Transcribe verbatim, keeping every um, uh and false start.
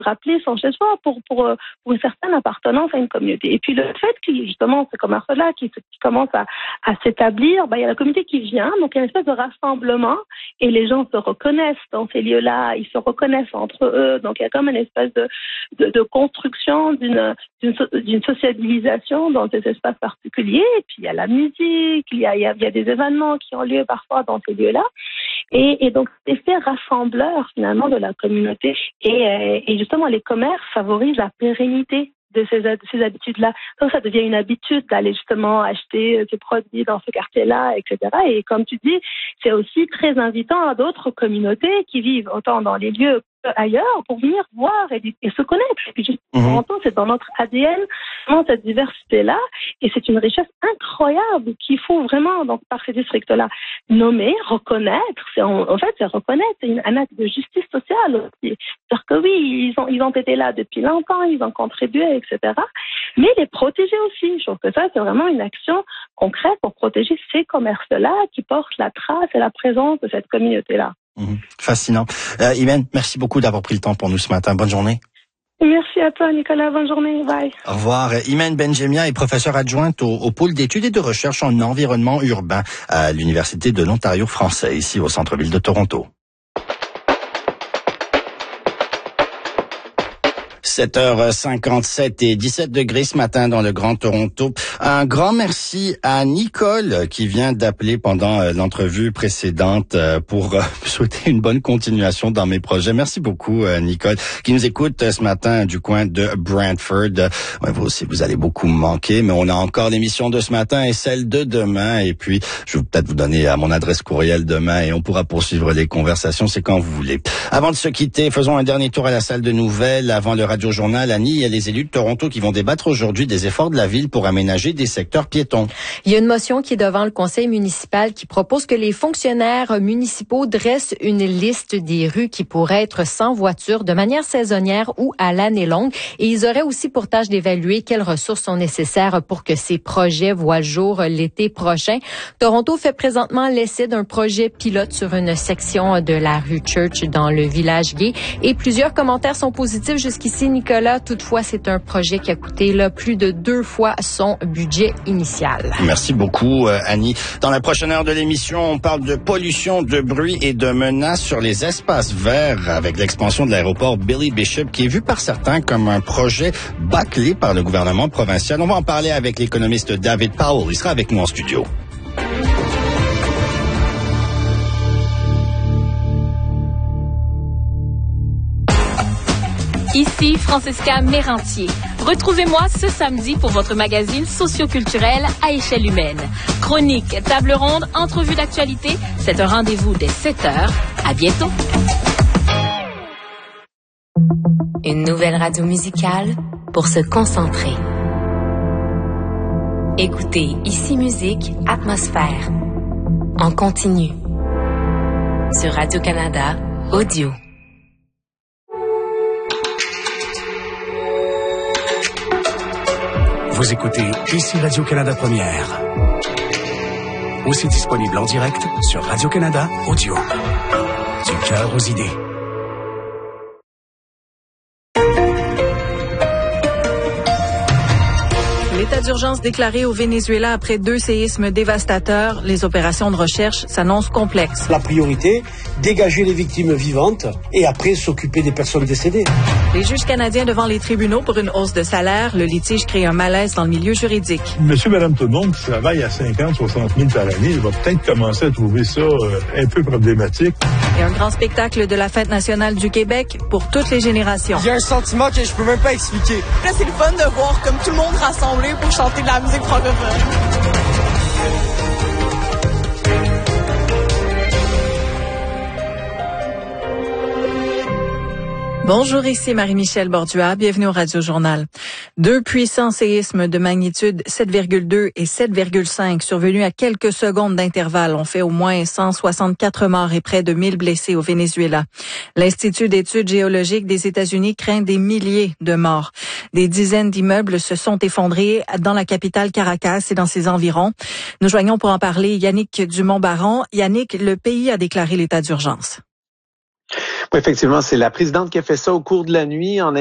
rappeler son chez-soi pour, pour, pour une certaine appartenance à une communauté. Et puis le fait que justement ce commerce-là qui, qui commence à, à s'établir, ben, il y a la communauté qui vient, donc il y a une espèce de rassemblement et les gens se reconnaissent dans ces lieux-là, ils se reconnaissent entre eux, donc il y a comme une espèce de, de, de construction d'une, d'une, d'une sociabilisation dans ces espaces particuliers. Et puis il y a la musique, il y a, il y a, il y a des événements qui ont lieu parfois dans ces lieux-là. Et, et donc, c'est l'effet rassembleur, finalement, de la communauté. Et, et justement, les commerces favorisent la pérennité de ces, de ces habitudes-là. Donc, ça devient une habitude d'aller justement acheter ces produits dans ce quartier-là, et cetera. Et comme tu dis, c'est aussi très invitant à d'autres communautés qui vivent autant dans les lieux ailleurs pour venir voir et, et se connaître. Et puis, justement, mmh. c'est dans notre A D N, vraiment, cette diversité-là. Et c'est une richesse incroyable qu'il faut vraiment, donc, par ces districts-là, nommer, reconnaître. C'est, en, en fait, c'est reconnaître. C'est une, un acte de justice sociale aussi. C'est-à-dire que oui, ils ont, ils ont été là depuis longtemps, ils ont contribué, et cetera. Mais les protéger aussi. Je trouve que ça, c'est vraiment une action concrète pour protéger ces commerces-là qui portent la trace et la présence de cette communauté-là. Mmh, fascinant. Euh, Imen, merci beaucoup d'avoir pris le temps pour nous ce matin. Bonne journée. Merci à toi, Nicolas. Bonne journée. Bye. Au revoir. Imen Benjemia est professeure adjointe au, au pôle d'études et de recherche en environnement urbain à l'Université de l'Ontario français, ici au centre-ville de Toronto. sept heures cinquante-sept et dix-sept degrés ce matin dans le Grand Toronto. Un grand merci à Nicole qui vient d'appeler pendant l'entrevue précédente pour souhaiter une bonne continuation dans mes projets. Merci beaucoup Nicole qui nous écoute ce matin du coin de Brantford. Ouais, vous aussi, vous allez beaucoup me manquer, mais on a encore l'émission de ce matin et celle de demain. Et puis, je vais peut-être vous donner à mon adresse courriel demain et on pourra poursuivre les conversations, c'est quand vous voulez. Avant de se quitter, faisons un dernier tour à la salle de nouvelles avant le Radio Journal. Annie, il y a les élus de Toronto qui vont débattre aujourd'hui des efforts de la ville pour aménager des secteurs piétons. Il y a une motion qui est devant le conseil municipal qui propose que les fonctionnaires municipaux dressent une liste des rues qui pourraient être sans voiture de manière saisonnière ou à l'année longue. Et ils auraient aussi pour tâche d'évaluer quelles ressources sont nécessaires pour que ces projets voient le jour l'été prochain. Toronto fait présentement l'essai d'un projet pilote sur une section de la rue Church dans le village gay. Et plusieurs commentaires sont positifs jusqu'ici, Nicolas. Toutefois, c'est un projet qui a coûté là, plus de deux fois son budget initial. Merci beaucoup, euh, Annie. Dans la prochaine heure de l'émission, on parle de pollution, de bruit et de menaces sur les espaces verts avec l'expansion de l'aéroport Billy Bishop qui est vu par certains comme un projet bâclé par le gouvernement provincial. On va en parler avec l'économiste David Powell. Il sera avec nous en studio. Ici Francesca Mérantier. Retrouvez-moi ce samedi pour votre magazine socioculturel à échelle humaine. Chronique, table ronde, entrevue d'actualité, c'est un rendez-vous dès sept heures. À bientôt. Une nouvelle radio musicale pour se concentrer. Écoutez Ici Musique, Atmosphère. En continu. Sur Radio-Canada, audio. Vous écoutez Ici Radio-Canada Première. Aussi disponible en direct sur Radio-Canada Audio. Du cœur aux idées. L'état d'urgence déclaré au Venezuela après deux séismes dévastateurs. Les opérations de recherche s'annoncent complexes. La priorité, dégager les victimes vivantes et après s'occuper des personnes décédées. Les juges canadiens devant les tribunaux pour une hausse de salaire. Le litige crée un malaise dans le milieu juridique. Monsieur, madame, tout le monde qui travaille à cinquante, soixante mille par année va peut-être commencer à trouver ça euh, un peu problématique. Et un grand spectacle de la Fête nationale du Québec pour toutes les générations. Il y a un sentiment que je peux même pas expliquer. Là, c'est le fun de voir comme tout le monde rassemblé pour chanter de la musique francophone. Bonjour, ici Marie-Michel Bordua. Bienvenue au Radio Journal. Deux puissants séismes de magnitude sept virgule deux et sept virgule cinq survenus à quelques secondes d'intervalle ont fait au moins cent soixante-quatre morts et près de mille blessés au Venezuela. L'Institut d'études géologiques des États-Unis craint des milliers de morts. Des dizaines d'immeubles se sont effondrés dans la capitale Caracas et dans ses environs. Nous joignons pour en parler Yannick Dumont-Baron. Yannick, le pays a déclaré l'état d'urgence. Oui, effectivement, c'est la présidente qui a fait ça au cours de la nuit en